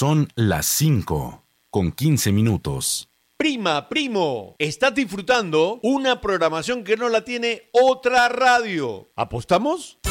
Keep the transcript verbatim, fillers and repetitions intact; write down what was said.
Son las cinco con quince minutos. Prima, primo, estás disfrutando una programación que no la tiene otra radio. ¿Apostamos?